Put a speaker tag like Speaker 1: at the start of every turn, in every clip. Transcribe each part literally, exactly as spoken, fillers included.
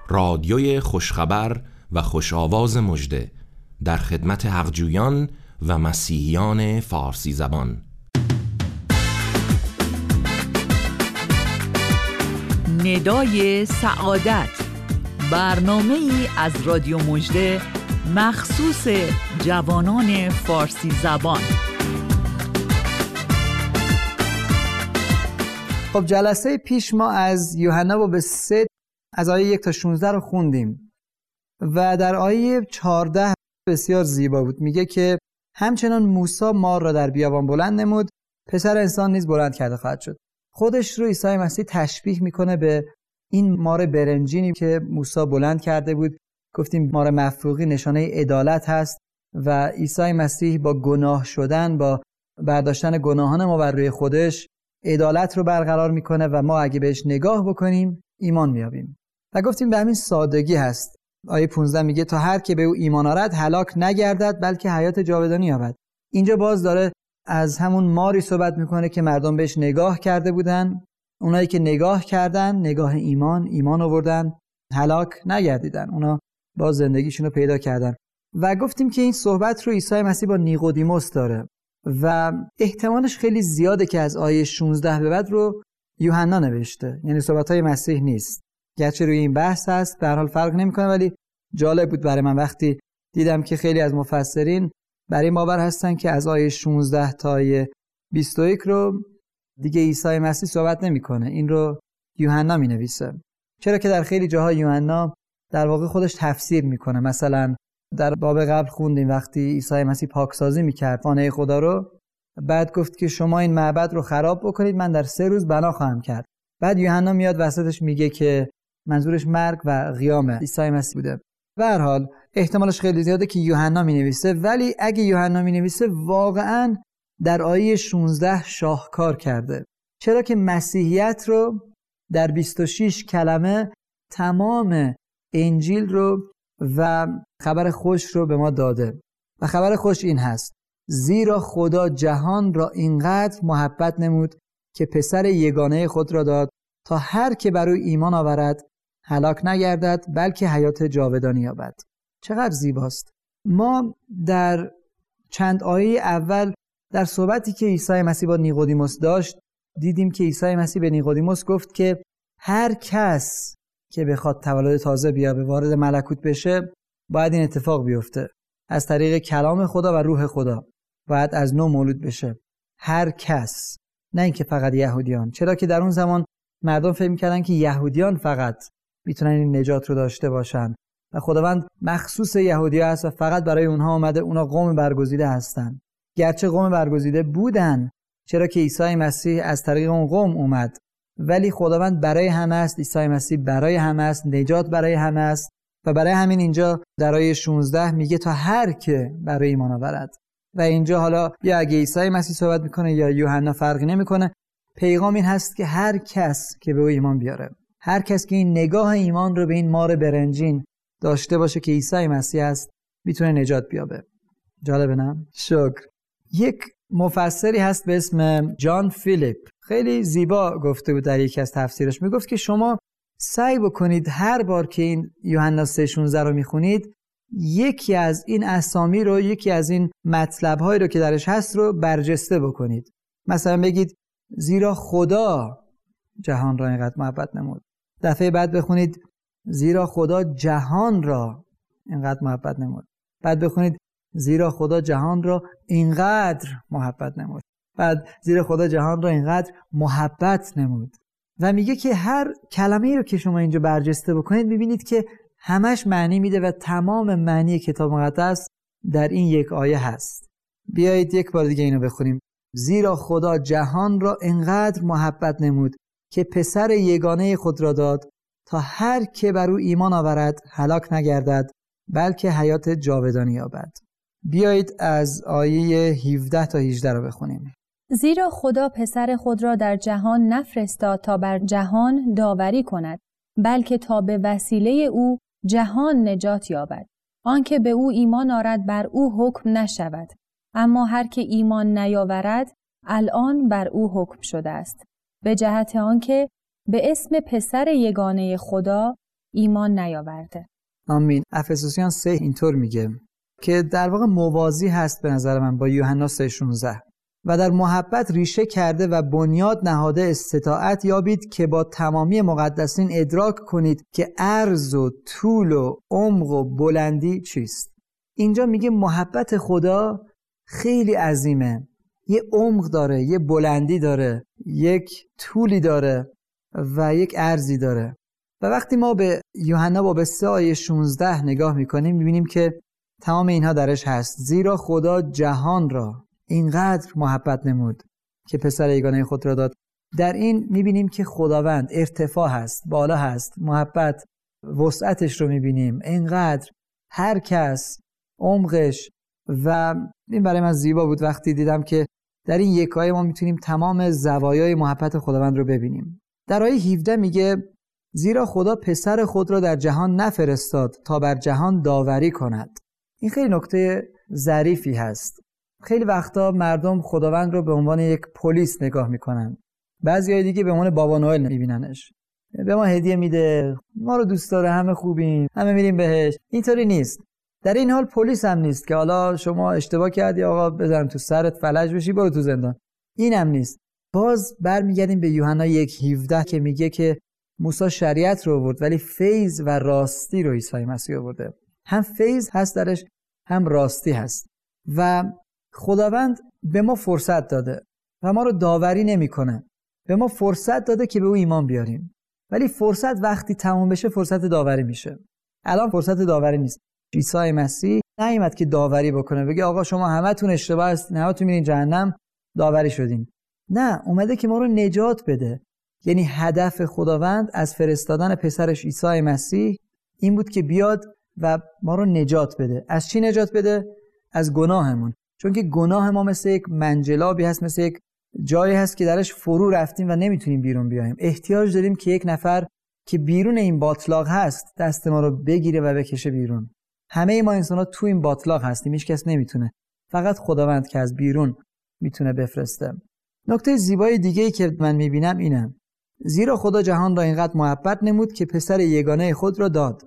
Speaker 1: رادیوی خوشخبر و خوشآواز مژده در خدمت حقجویان و مسیحیان فارسی زبان.
Speaker 2: ندای سعادت، برنامه‌ای از رادیو مژده مخصوص جوانان فارسی زبان.
Speaker 3: خب جلسه پیش ما از یوحنا باب سه از آیه یک تا شانزده رو خوندیم و در آیه چهارده بسیار زیبا بود. میگه که همچنان موسی مار را در بیابان بلند نمود، پسر انسان نیز بلند کرده خواهد شد. خودش رو عیسی مسیح تشبیه میکنه به این مار برنجینی که موسی بلند کرده بود. گفتیم مار مفروقی نشانه عدالت هست و عیسی مسیح با گناه شدن، با برداشتن گناهان ما بر روی خودش عدالت رو برقرار میکنه و ما اگه بهش نگاه بکنیم ایمان میابیم. و گفتیم به همین سادگی هست. آیه پانزده میگه تا هر که به او ایمان آرد هلاک نگردد بلکه حیات جاودانی یابد. اینجا باز داره از همون ماری صحبت میکنه که مردم بهش نگاه کرده بودن. اونایی که نگاه کردن، نگاه ایمان، ایمان آوردن، هلاک نگردیدن. اونا باز زندگیشون رو پیدا کردن. و گفتیم که این صحبت رو عیسی مسیح با نیقودیموس داره و احتمالش خیلی زیاده که از آیه شانزده به بعد رو یوحنا نوشته، یعنی صحبت‌های مسیح نیست. گرچه روی این بحث هست، به هر حال فرق نمی‌کنه، ولی جالب بود برای من وقتی دیدم که خیلی از مفسرین برای این باور هستن که از آیه شانزده تا آیه بیست و یک رو دیگه عیسی مسیح صحبت نمی‌کنه، این رو یوحنا می‌نویسه. چرا که در خیلی جاها یوحنا در واقع خودش تفسیر می‌کنه. مثلا در باب قبل خوندیم وقتی عیسی مسیح پاکسازی می‌کرد خانه خدا رو، بعد گفت که شما این معبد رو خراب بکنید، من در سه روز بنا خواهم کرد. بعد یوحنا میاد وسطش میگه که منظورش مرگ و قیام عیسی مسیح بوده. به هر حال احتمالش خیلی زیاده که یوحنا مینویسه، ولی اگه یوحنا مینویسه واقعاً در آیه شانزده شاهکار کرده. چرا که مسیحیت رو در بیست و شش کلمه تمام انجیل رو و خبر خوش رو به ما داده. و خبر خوش این هست: زیرا خدا جهان را اینقدر محبت نمود که پسر یگانه خود را داد تا هر که بر او ایمان آورد هلاک نگردد بلکه حیات جاودانی یابد. چقدر زیباست. ما در چند آیه اول در صحبتی که عیسی مسیح با نیقودیموس داشت دیدیم که عیسی مسیح به نیقودیموس گفت که هر کس که بخواد تولد تازه بیابه، وارد ملکوت بشه، باید این اتفاق بیفته. از طریق کلام خدا و روح خدا باید از نو مولود بشه. هر کس، نه اینکه فقط یهودیان. چرا که در اون زمان مردم فکر می‌کردن که یهودیان فقط میتونن این نجات رو داشته باشن و خداوند مخصوص یهودی‌ها هست و فقط برای اونها اومده. اونا قوم برگزیده هستن. گرچه قوم برگزیده بودن، چرا که عیسی مسیح از طریق اون قوم اومد، ولی خداوند برای همه است. عیسی مسیح برای همه است، نجات برای همه است. و برای همین اینجا در آیه شانزده میگه تا هر که برای ایمان آورد. و اینجا حالا یا اگه عیسی مسیح صحبت میکنه یا یوحنا فرقی نمیکنه، پیغام این هست که هر کس که به او ایمان بیاره، هر کس که این نگاه ایمان رو به این مار برنجین داشته باشه که عیسی مسیح است، میتونه نجات بیابه. جالبه نه؟ شکر. یک مفسری هست به اسم جان فیلیپ، خیلی زیبا گفته بود در یکی از تفسیرش. میگفت که شما سعی بکنید هر بار که این یوحنا سه شانزده رو میخونید یکی از این اسامی رو، یکی از این مطلب‌هایی رو که درش هست رو برجسته بکنید. مثلا بگید زیرا خدا جهان را اینقدر محبت نمود. دفعه بعد بخونید زیرا خدا جهان را اینقدر محبت نمود. بعد بخونید زیرا خدا جهان را اینقدر محبت نمود. بعد زیرا خدا جهان را اینقدر محبت نمود. و میگه که هر کلمه‌ای رو که شما اینجا برجسته بکنید میبینید که همش معنی میده و تمام معنی کتاب مقدس در این یک آیه هست. بیایید یک بار دیگه اینو بخونیم. زیرا خدا جهان را اینقدر محبت نمود که پسر یگانه خود را داد تا هر که بر او ایمان آورد هلاک نگردد بلکه حیات جاودانی یابد. بیایید از آیه هفده تا هجده رو بخونیم.
Speaker 4: زیرا خدا پسر خود را در جهان نفرستاد تا بر جهان داوری کند، بلکه تا به وسیله او جهان نجات یابد. آنکه به او ایمان آرد بر او حکم نشود، اما هر که ایمان نیاورد الان بر او حکم شده است، به جهت آنکه به اسم پسر یگانه خدا ایمان نیاورده.
Speaker 3: آمین. افسوسیان سه اینطور میگه که در واقع موازی هست به نظر من با یوحنا سه شانزده. و در محبت ریشه کرده و بنیاد نهاده استطاعت یابید که با تمامی مقدسین ادراک کنید که عرض و طول و عمق و بلندی چیست. اینجا میگه محبت خدا خیلی عظیمه، یه عمق داره، یه بلندی داره، یک طولی داره و یک عرضی داره. و وقتی ما به یوحنا باب سه آیه شانزده نگاه میکنیم میبینیم که تمام اینها درش هست. زیرا خدا جهان را اینقدر محبت نمود که پسر یگانه خود را داد. در این میبینیم که خداوند ارتفاع هست، بالا هست، محبت وسعتش رو میبینیم، اینقدر هر کس عمقش. و این برای من زیبا بود وقتی دیدم که در این یک آیه ما میتونیم تمام زوایای محبت خداوند رو ببینیم. در آیه هفده میگه زیرا خدا پسر خود را در جهان نفرستاد تا بر جهان داوری کند. این خیلی نکته ظریفی هست. خیلی وقتا مردم خداوند رو به عنوان یک پلیس نگاه میکنن. بعضیای دیگه به عنوان بابا نوئل میبیننش. به ما هدیه میده، ما رو دوست داره، همه خوبیم، همه میریم بهش. اینطوری نیست. در این حال پلیس هم نیست که حالا شما اشتباه کردی آقا بزنم تو سرت فلج بشی برو تو زندان. این هم نیست. باز برمیگردیم به یوحنا یک هفده که میگه که موسی شریعت رو آورد ولی فیض و راستی رو عیسی مسیح آورده. هم فیض هست درش هم راستی هست. و خداوند به ما فرصت داده و ما رو داوری نمیکنه. به ما فرصت داده که به او ایمان بیاریم. ولی فرصت وقتی تموم بشه فرصت داوری میشه. الان فرصت داوری نیست. عیسی مسیح نیامد که داوری بکنه بگه آقا شما همتون اشتباه هستین، همتون میرین جهنم، داوری شدین. نه، اومده که ما رو نجات بده. یعنی هدف خداوند از فرستادن پسرش عیسی مسیح این بود که بیاد و ما رو نجات بده. از چی نجات بده؟ از گناهمون. چون که گناه ما مثل یک منجلابی هست، مثل یک جایی هست که درش فرو رفتیم و نمیتونیم بیرون بیایم. احتیاج داریم که یک نفر که بیرون این باطلاق هست دست ما رو بگیره و بکشه بیرون. همه ما انسان‌ها تو این باطلاق هستیم، هیچ کس نمیتونه. فقط خداوند که از بیرون میتونه بفرسته. نکته زیبای دیگه‌ای که من میبینم اینه: زیرا خدا جهان را اینقدر محبت نمود که پسر یگانه خود را داد.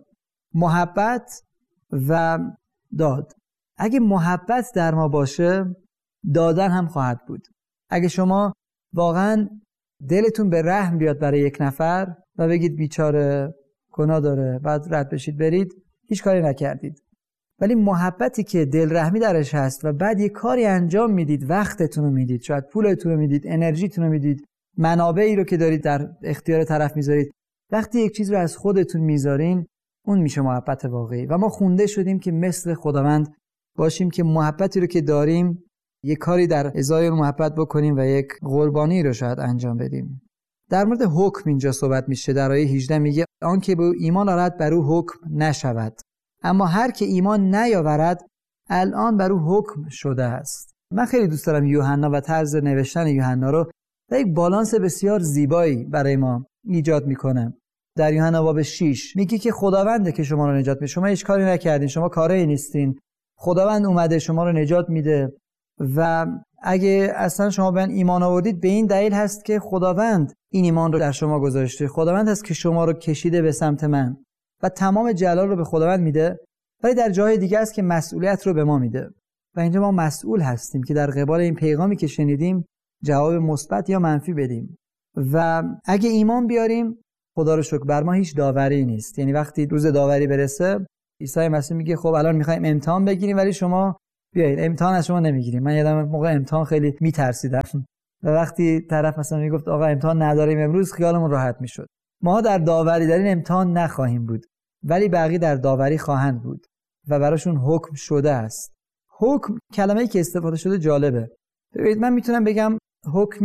Speaker 3: محبت و داد. اگه محبت در ما باشه دادن هم خواهد بود. اگه شما واقعا دلتون به رحم بیاد برای یک نفر و بگید بیچاره گناه داره بعد رد بشید برید، هیچ کاری نکردید. ولی محبتی که دل رحمی درش هست و بعد یک کاری انجام میدید، وقتتون رو میدید، شاید پولتون رو میدید، انرژیتون رو میدید، منابعی رو که دارید در اختیار طرف میذارید، وقتی یک چیز رو از خودتون میذارین اون میشه محبت واقعی. و ما خونده شدیم که مثل خداوند باشیم که محبتی رو که داریم یک کاری در ازای محبت بکنیم و یک قربانی رو شاید انجام بدیم. در مورد حکم اینجا صحبت میشه. در آیه هجده میگه آن که به ایمان آورد بر او حکم نشود، اما هر که ایمان نیاورد الان بر او حکم شده است. من خیلی دوست دارم یوحنا و طرز نوشتن یوحنا رو و یک بالانس بسیار زیبایی برای ما ایجاد میکنه. در یوحنا باب شش میگه که خداونده که شما رو نجات میده، شما هیچ کاری نکردین، شما کاری نیستین، خداوند اومده شما رو نجات میده. و اگه اصلا شما به ایمان آوردید به این دلیل هست که خداوند این ایمان رو در شما گذاشته، خداوند هست که شما رو کشیده به سمت من و تمام جلال رو به خداوند میده. ولی در جای دیگه است که مسئولیت رو به ما میده و اینجا ما مسئول هستیم که در قبال این پیغامی که شنیدیم جواب مثبت یا منفی بدیم. و اگه ایمان بیاریم خدا رو شکر بر ما هیچ داوری نیست. یعنی وقتی روز داوری برسه عیسی مسیح میگه خب الان میخوایم امتحان بگیریم ولی شما بیایید، امتحان از شما نمیگیریم. من یادم موقع امتحان خیلی میترسیدم و وقتی طرف مثلا میگفت آقا امتحان نداریم امروز خیالمون راحت میشد. ما در داوری در این امتحان نخواهیم بود ولی بقیه در داوری خواهند بود و براشون حکم شده است. حکم کلمه‌ای که استفاده شده جالبه. ببینید من میتونم بگم حکم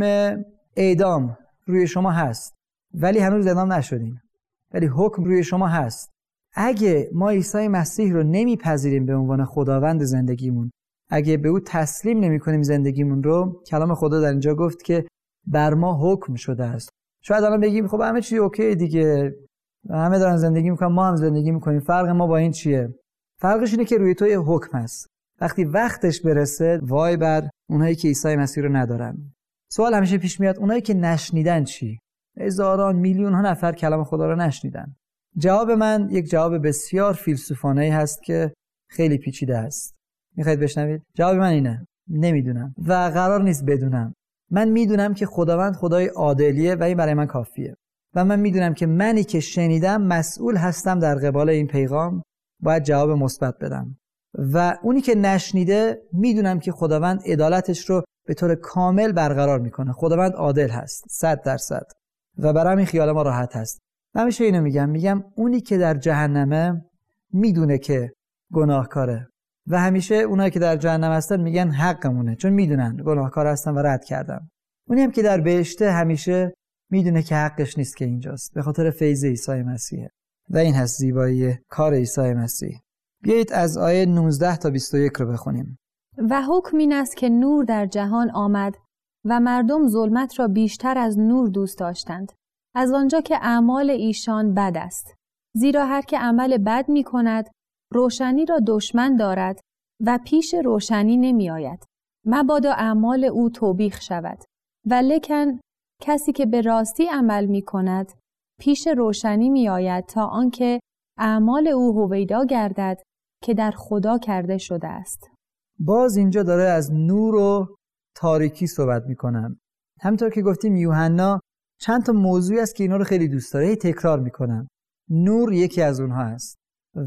Speaker 3: اعدام روی شما هست ولی هنوز اعدام نشدین، ولی حکم روی شما هست. اگه ما عیسی مسیح رو نمیپذیریم به عنوان خداوند زندگیمون، اگه به او تسلیم نمی‌کنیم زندگیمون رو، کلام خدا در اینجا گفت که بر ما حکم شده است. شاید الان بگیم خب همه چی اوکی دیگه، همه دارن زندگی میکنن ما هم زندگی میکنیم، فرق ما با این چیه؟ فرقش اینه که روی تو یه حکم هست. وقتی وقتش برسه وای بر اونایی که عیسی مسیح رو ندارن. سوال همیشه پیش میاد اونایی که نشنیدن چی؟ هزاران میلیون ها نفر کلام خدا رو نشنیدن. جواب من یک جواب بسیار فیلسوفانه‌ای هست که خیلی پیچیده است. میخواید بشنوید؟ جواب من اینه: نمیدونم و قرار نیست بدونم. من میدونم که خداوند خدای عادلیه و این برای من کافیه. و من میدونم که منی که شنیدم مسئول هستم در قبال این پیغام، باید جواب مثبت بدم. و اونی که نشنیده میدونم که خداوند عدالتش رو به طور کامل برقرار میکنه. خداوند عادل هست صد درصد و برای همین خیال ما راحت هست. همیشه اینو میگم میگم اونی که در جهنمه میدونه که گناهکاره و همیشه اونایی که در جهنم هستن میگن حقمونه، چون میدونن گناهکار هستن و رد کردن. اونی هم که در بهشته همیشه میدونه که حقش نیست که اینجاست، به خاطر فیض عیسی مسیحه. و این هست زیبایی کار عیسی مسیح. بیایید از آیه نوزده تا بیست و یک رو بخونیم.
Speaker 4: و حکم این است که نور در جهان آمد و مردم ظلمت را بیشتر از نور دوست داشتند، از آنجا که اعمال ایشان بد است. زیرا هر که عمل بد می کند روشنی را دشمن دارد و پیش روشنی نمی آید، مبادا اعمال او توبیخ شود. و لکن کسی که به راستی عمل می کند پیش روشنی می آید تا آنکه اعمال او هویدا گردد که در خدا کرده شده است.
Speaker 3: باز اینجا داره از نور و تاریکی صحبت می کنم. همونطور که گفتیم یوحنا چند تا موضوعی است که اینا رو خیلی دوست داره، هی تکرار می کنم. نور یکی از اونها است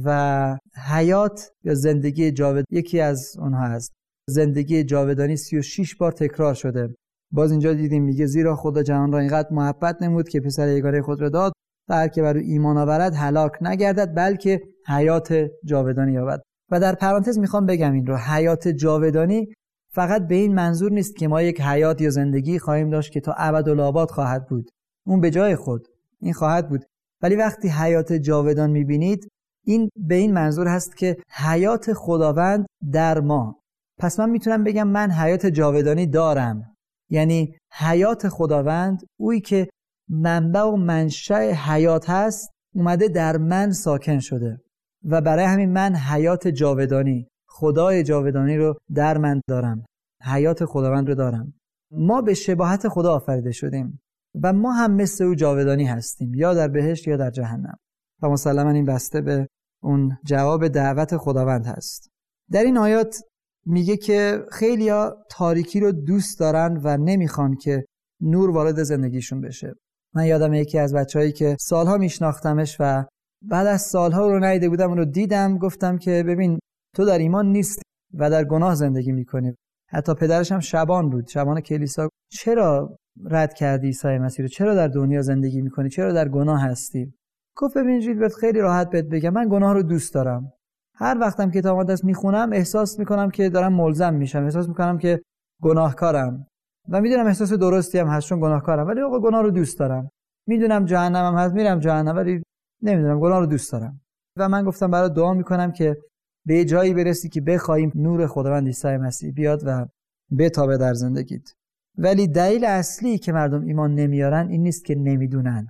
Speaker 3: و حیات یا زندگی جاودانی یکی از اونها است. زندگی جاودانی سی و شش بار تکرار شده. باز اینجا دیدیم میگه زیرا خدا جهان را اینقدر محبت نمود که پسر یگانه خود را داد تا هر که بر او ایمان آورد هلاک نگردد بلکه حیات جاودانی یابد. و در پرانتز میخوام بگم این رو، حیات جاودانی فقط به این منظور نیست که ما یک حیات یا زندگی خواهیم داشت که تا ابدالآباد خواهد بود. اون به جای خود این خواهد بود، ولی وقتی حیات جاودان میبینید این به این منظور هست که حیات خداوند در ما. پس من میتونم بگم من حیات جاودانی دارم، یعنی حیات خداوند، اویی که منبع و منشأ حیات هست، اومده در من ساکن شده و برای همین من حیات جاودانی، خدای جاودانی رو در من دارم، حیات خداوند رو دارم. ما به شباهت خدا آفریده شدیم و ما هم مثل او جاودانی هستیم، یا در بهشت یا در جهنم. و مسلما این بسته به اون جواب دعوت خداوند هست. در این آیات میگه که خیلیا تاریکی رو دوست دارن و نمیخوان که نور وارد زندگیشون بشه. من یادم یکی از بچه‌هایی که سالها میشناختمش و بعد از سالها رو ندیده بودم اون رو دیدم، گفتم که ببین تو در ایمان نیست و در گناه زندگی میکنی. حتی پدرش هم شبان بود، شبان کلیسا. چرا رد کردی عیسی مسیح رو؟ چرا در دنیا زندگی میکنی؟ چرا در گناه هستی؟ گفت ببین جیلبرت، خیلی راحت بهت بگم، من گناه رو دوست دارم. هر وقتم کتاب مقدس میخونم احساس میکنم که دارم ملزم میشم، احساس میکنم که گناهکارم و میدونم احساس درستی هم هست چون گناهکارم، ولی آقا گناه رو دوست دارم. میدونم جهنمم هست، میرم جهنم، ولی نمیدونم، گناه رو دوست دارم. و من گفتم برات دعا میکنم که به جایی برسی که بخوایم نور خداوند عیسی مسیح بیاد و بتابه در زندگیت. ولی دلیل اصلی که مردم ایمان نمیارن این نیست که نمیدونن،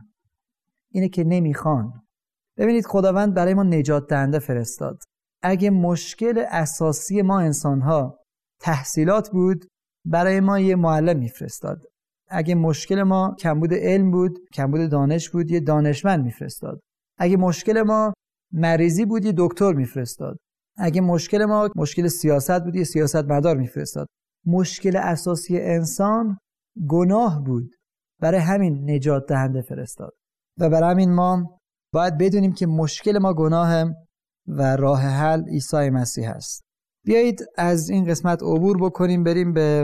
Speaker 3: اینه که نمیخوان. ببینید خداوند برای ما نجات دهنده فرستاد. اگه مشکل اساسی ما انسان‌ها تحصیلات بود، برای ما یه معلم میفرستاد. اگه مشکل ما کمبود علم بود، کمبود دانش بود، یه دانشمند میفرستاد. اگه مشکل ما مریضی بود، یه دکتر میفرستاد. اگه مشکل ما مشکل سیاست بود، یه سیاستمدار میفرستاد. مشکل اساسی انسان گناه بود، برای همین نجات دهنده فرستاد. و برای همین ما باید بدونیم که مشکل ما گناه و راه حل عیسی مسیح است. بیایید از این قسمت عبور بکنیم، بریم به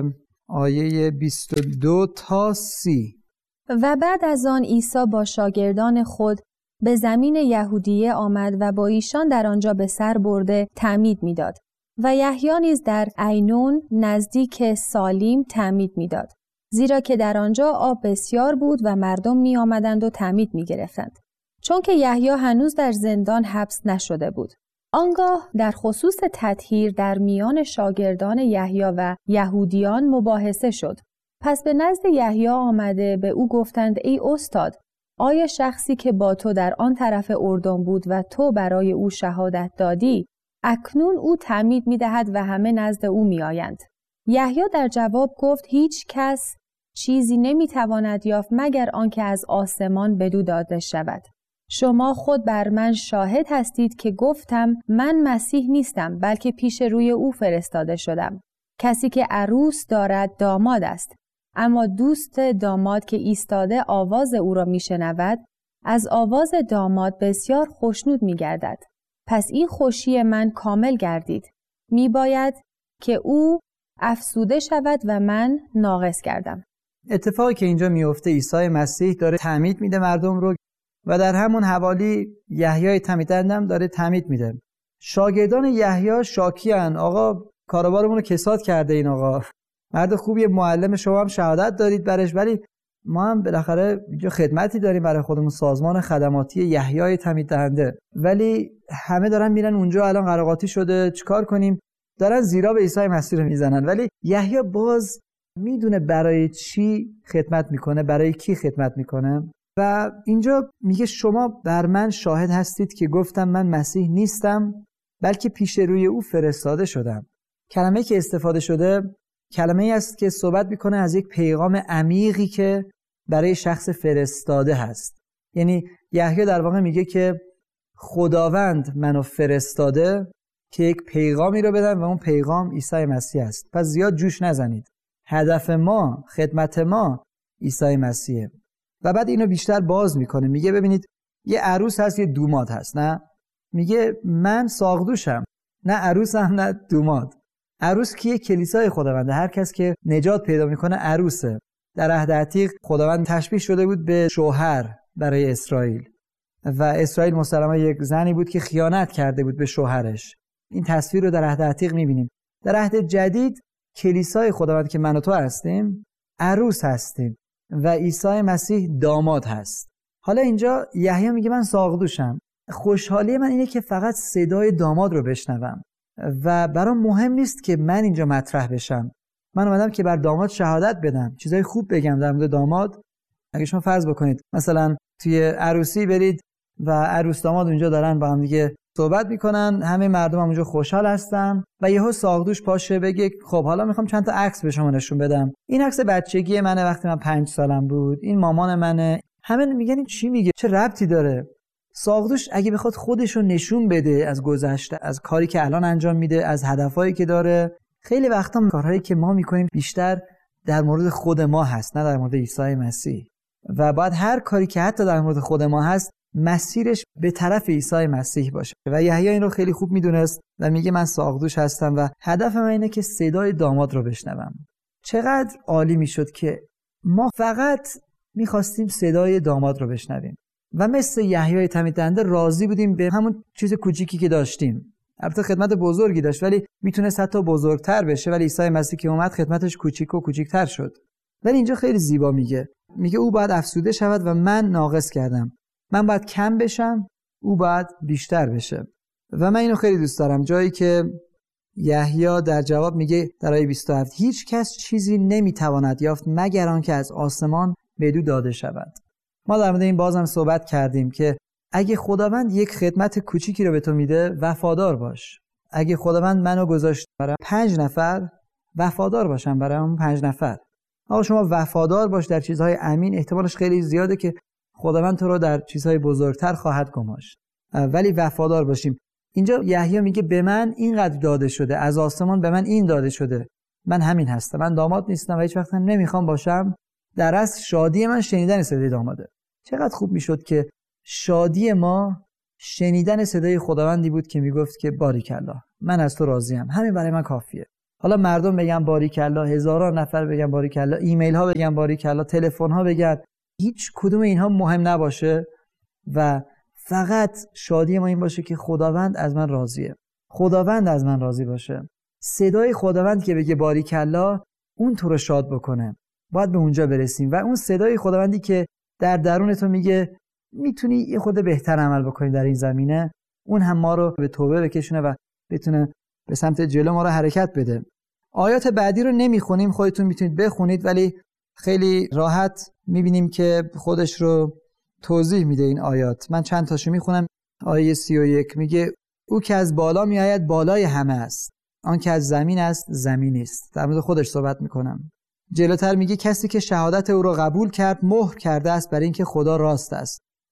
Speaker 3: آیه بیست و دو تا سی.
Speaker 4: و بعد از آن عیسی با شاگردان خود به زمین یهودیه آمد و با ایشان در آنجا به سر برده تعمید میداد و یحیی نیز در عینون نزدیک سالیم تعمید میداد، زیرا که در آنجا آب بسیار بود و مردم می آمدند و تعمید می گرفتند، چون که یحیی هنوز در زندان حبس نشده بود. آنگاه در خصوص تطهیر در میان شاگردان یحیی و یهودیان مباحثه شد. پس به نزد یحیی آمده به او گفتند ای استاد، آیا شخصی که با تو در آن طرف اردن بود و تو برای او شهادت دادی، اکنون او تعمید می دهد و همه نزد او می آیند؟ یحیی در جواب گفت هیچ کس چیزی نمی تواند یافت مگر آنکه از آسمان بدو داده شود. شما خود بر من شاهد هستید که گفتم من مسیح نیستم بلکه پیش روی او فرستاده شدم. کسی که عروس دارد داماد است، اما دوست داماد که ایستاده آواز او را میشنود از آواز داماد بسیار خوشنود میگردد. پس این خوشی من کامل گردید. میباید که او افسوده شود و من ناقص گردم.
Speaker 3: اتفاقی که اینجا میفته، عیسی مسیح داره تعمید میده مردم رو و در همون حوالی یحیای تعمیدنده هم داره تعمید میده. شاگردان یحیی شاکیان، آقا کاروبارمون رو کساد کرده این آقا، مرد خوبیه، معلم، شما هم شهادت دارید برش، ولی ما هم بالاخره اینجا خدمتی داریم برای خودمون، سازمان خدماتی یحیای تعمیدنده، ولی همه دارن میرن اونجا، الان قراقاتی شده، چیکار کنیم؟ دارن زیرا به عیسی مسیح رو میزنن، ولی یحیی باز میدونه برای چی خدمت میکنه، برای کی خدمت میکنه. و اینجا میگه شما بر من شاهد هستید که گفتم من مسیح نیستم بلکه پیش روی او فرستاده شدم. کلمه که استفاده شده کلمه ای است که صحبت میکنه از یک پیغام عمیقی که برای شخص فرستاده هست. یعنی یحیی در واقع میگه که خداوند منو فرستاده که یک پیغامی رو بدم و اون پیغام عیسی مسیح است. پس زیاد جوش نزنید. هدف ما، خدمت ما عیسی مسیحه. و بعد اینو بیشتر باز میکنه، میگه ببینید یه عروس هست، یه دوماد هست، نه؟ میگه من ساقدوشم، نه عروسم نه دوماد. عروس کیه؟ کلیسای خداونده. هر کس که نجات پیدا میکنه عروسه. در عهد عتیق خداوند تشبیه شده بود به شوهر برای اسرائیل و اسرائیل مسلماً یک زنی بود که خیانت کرده بود به شوهرش. این تصویر رو در عهد عتیق میبینیم. در عهد جدید کلیسای خداوند که من و تو هستیم عروس هستیم و عیسی مسیح داماد هست. حالا اینجا یحیی میگه من ساقدوشم. خوشحالی من اینه که فقط صدای داماد رو بشنوم و برام مهم نیست که من اینجا مطرح بشم. من اومدم که بر داماد شهادت بدم، چیزای خوب بگم در مورد داماد. اگه شما فرض بکنید مثلا توی عروسی برید و عروس داماد اونجا دارن با هم دیگه صحبت میکنن، همه مردم هم اونجا خوشحال هستن و یهو ساقدوش پاشه بگه خب حالا میخوام چند تا عکس به شما نشون بدم. این عکس بچگی منه وقتی من پنج سالم بود، این مامان منه. همه میگن این چی میگه؟ چه ربطی داره؟ ساقدوش اگه بخواد خودش رو نشون بده از گذشته، از کاری که الان انجام میده، از هدفایی که داره، خیلی وقتا کارهایی که ما میکنیم بیشتر در مورد خود ما هست نه در مورد عیسی مسیح. و باید هر کاری که حتی در مورد خود ما هست مسیرش به طرف عیسی مسیح باشه. و یحیی این رو خیلی خوب میدونست و میگه من ساقدوش هستم و هدف من اینه که صدای داماد رو بشنوم. چقدر عالی میشد که ما فقط میخواستیم صدای داماد رو بشنویم و مثل یحیی تعمیدنده راضی بودیم به همون چیز کوچیکی که داشتیم. البته خدمت بزرگی داشت ولی میتونست حتی بزرگتر بشه، ولی عیسی مسیح که اومد خدمتش کوچیک و کوچیکتر شد. ولی اینجا خیلی زیبا میگه، میگه او باید افسوده شود و من ناقص کردم. من باید کم بشم، او باید بیشتر بشه. و من اینو خیلی دوست دارم، جایی که یحیی در جواب میگه در آیه بیست و هفت هیچ کس چیزی نمیتواند یافت مگر آنکه از آسمان بدو داده شود. ما در مورد این بازم صحبت کردیم که اگه خداوند یک خدمت کوچیکی رو به تو میده وفادار باش. اگه خداوند منو گذاشت برای پنج نفر وفادار باشم برای اون پنج نفر. آقا شما وفادار باش در چیزهای امین، احتمالش خیلی زیاده که خداوند تو رو در چیزهای بزرگتر خواهد گماشت. ولی وفادار باشیم. اینجا یحیی میگه به من اینقدر داده شده، از آسمان به من این داده شده، من همین هستم، من داماد نیستم و هیچ وقت نمیخوام باشم. در اصل شادی من شنیدن صدای داماده. چقدر خوب میشد که شادی ما شنیدن صدای خداوندی بود که میگفت که باریکالله، من از تو راضیم، همین برای من کافیه. حالا مردم بگن باریکالله، هزاران نفر بگن باریکالله، ایمیل ها بگن باریکالله، تلفن ها بگن، هیچ کدوم اینها مهم نباشه و فقط شادی ما این باشه که خداوند از من راضیه، خداوند از من راضی باشه. صدای خداوند که بگه باریکالله اون تو رو شاد بکنه. باید به اونجا برسیم و اون صدای خداوندی که در درون تو میگه میتونی یه خود بهتر عمل بکنی در این زمینه، اون هم ما رو به توبه بکشونه و بتونه به سمت جلو ما رو حرکت بده. آیات بعدی رو نمیخونیم، خودتون میتونید بخونید، ولی خیلی راحت میبینیم که خودش رو توضیح میده این آیات. من چند تاشو میخونم. آیه سی و یک میگه او که از بالا میآید بالای همه است، آن که از زمین است زمینی است. در مورد خودش صحبت میکنم. جلوتر میگه کسی که شهادت او را قبول کرد مهر کرده است برای اینکه خدا راست است.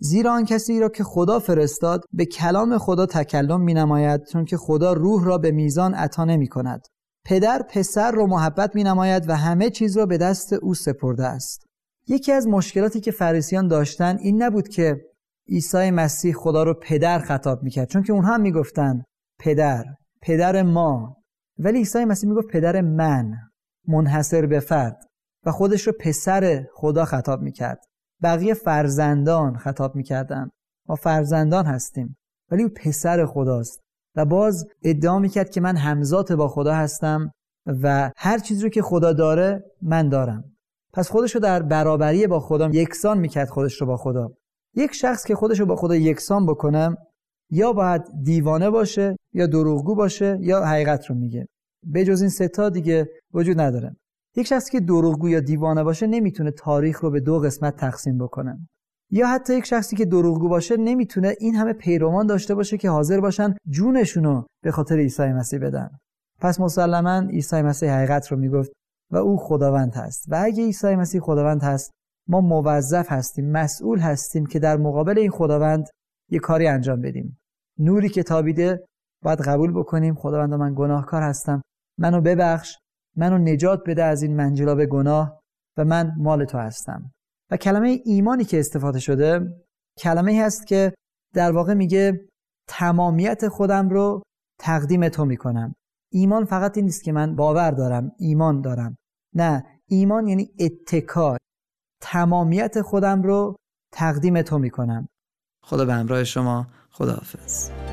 Speaker 3: زیرا آن کسی را که خدا فرستاد به کلام خدا تکلم می نماید، چون که خدا روح را به میزان عطا نمی کند. پدر پسر را محبت می نماید و همه چیز را به دست او سپرده است. یکی از مشکلاتی که فریسیان داشتن این نبود که عیسی مسیح خدا رو پدر خطاب می کرد، چون که اونها هم می گفتن پدر، پدر ما، ولی عیسی مسیح می گفت پدر من، منحصر به فرد، و خودش رو پسر خدا خطاب می کرد. بقیه فرزندان خطاب می کردن. ما فرزندان هستیم ولی او پسر خداست و باز ادعا می کرد که من همزاد با خدا هستم و هر چیزی رو که خدا داره من دارم. پس خودش رو در برابری با خدا یکسان می کرد خودش رو با خدا. یک شخص که خودش رو با خدا یکسان بکنه یا باید دیوانه باشه یا دروغگو باشه یا حقیقت رو میگه. به جز این سه تا دیگه وجود نداره. یک شخصی که دروغگو یا دیوانه باشه نمیتونه تاریخ رو به دو قسمت تقسیم بکنه. یا حتی یک شخصی که دروغگو باشه نمیتونه این همه پیروان داشته باشه که حاضر باشن جونشونو به خاطر عیسی مسیح بدن. پس مسلماً عیسی مسیح حقیقت رو میگفت و او خداوند هست. و اگه عیسی مسیح خداوند هست، ما موظف هستیم، مسئول هستیم که در مقابل این خداوند یه کاری انجام بدیم. نوری که تابیده باید قبول بکنیم. خداوند من گناهکار هستم، منو ببخش، منو نجات بده از این منجلاب گناه و من مال تو هستم. و کلمه ایمانی که استفاده شده کلمه‌ای هست که در واقع میگه تمامیت خودم رو تقدیم تو میکنم. ایمان فقط این نیست که من باور دارم، ایمان دارم. نه، ایمان یعنی اتکا. تمامیت خودم رو تقدیم تو میکنم. خدا به همراه شما. خداحافظ.